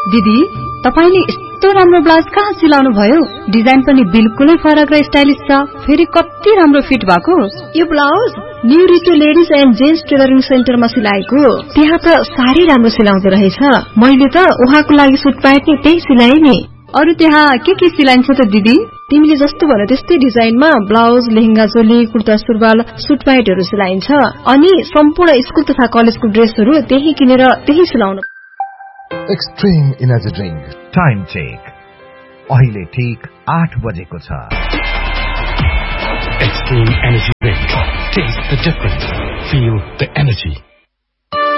दिदी तपाईले यस्तो राम्रो ब्लाउज कहाँ सिलाउनु भयो? डिजाइन पनि बिल्कुलै फरक र स्टाइलिश छ। फेरि कति राम्रो फिट भएको। यो blouse new Richo ladies and gents tailoring सेन्टरमा सिलाएको। त्यहाँ त साह्रै राम्रो सिलाउँदो रहेछ। मैले त उहाँको लागि सुट प्यान्ट नि त्यही सिलाए नि। अरु त्यहाँ के सिलाइन्छ त दिदी? तिमीले जस्तो भन त्यस्तै डिजाइनमा ब्लाउज, लेहेंगा चोली, कुर्ता सुरुवाल, सुट प्यान्टहरु सिलाइन्छ। अनि सम्पूर्ण स्कुल तथा कलेजको ड्रेसहरु त्यही किनेर त्यही सिलाउनु। Extreme energy drink time check अहिले ठीक 8 बजेको छ। Extreme Energy Drink. Taste the difference. Feel the energy.